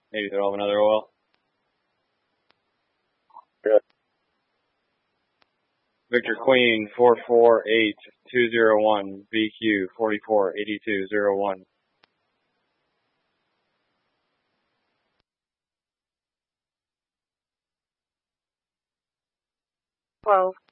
Maybe throw up another oil. Good. Victor Queen 448201 BQ 448201. 12.